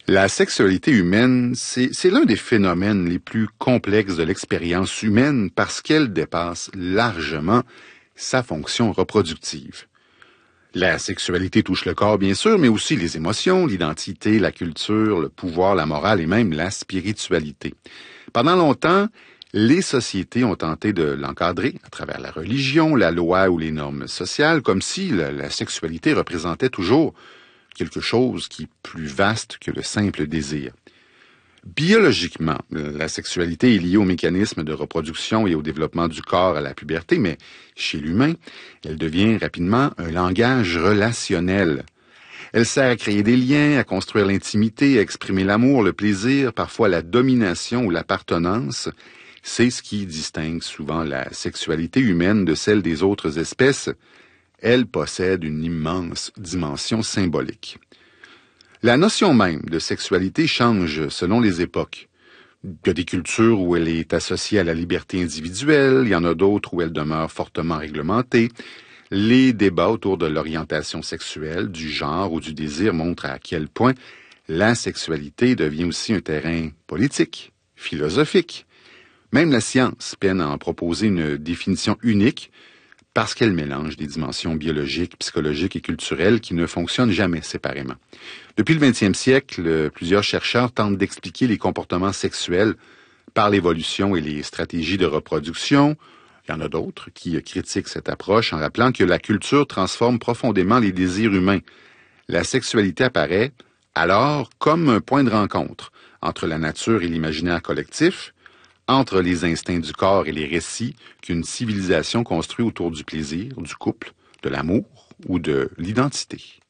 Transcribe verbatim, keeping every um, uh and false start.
La sexualité humaine, c'est, c'est l'un des phénomènes les plus complexes de l'expérience humaine parce qu'elle dépasse largement sa fonction reproductive. La sexualité touche le corps, bien sûr, mais aussi les émotions, l'identité, la culture, le pouvoir, la morale et même la spiritualité. Pendant longtemps, les sociétés ont tenté de l'encadrer à travers la religion, la loi ou les normes sociales, comme si la, la sexualité représentait toujours quelque chose qui est plus vaste que le simple désir. Biologiquement, la sexualité est liée au mécanisme de reproduction et au développement du corps à la puberté, mais chez l'humain, elle devient rapidement un langage relationnel. Elle sert à créer des liens, à construire l'intimité, à exprimer l'amour, le plaisir, parfois la domination ou l'appartenance. C'est ce qui distingue souvent la sexualité humaine de celle des autres espèces. Elle possède une immense dimension symbolique. La notion même de sexualité change selon les époques. Il y a des cultures où elle est associée à la liberté individuelle, il y en a d'autres où elle demeure fortement réglementée. Les débats autour de l'orientation sexuelle, du genre ou du désir montrent à quel point la sexualité devient aussi un terrain politique, philosophique. Même la science peine à en proposer une définition unique parce qu'elle mélange des dimensions biologiques, psychologiques et culturelles qui ne fonctionnent jamais séparément. Depuis le vingtième siècle, plusieurs chercheurs tentent d'expliquer les comportements sexuels par l'évolution et les stratégies de reproduction. Il y en a d'autres qui critiquent cette approche en rappelant que la culture transforme profondément les désirs humains. La sexualité apparaît alors comme un point de rencontre entre la nature et l'imaginaire collectif, entre les instincts du corps et les récits qu'une civilisation construit autour du plaisir, du couple, de l'amour ou de l'identité.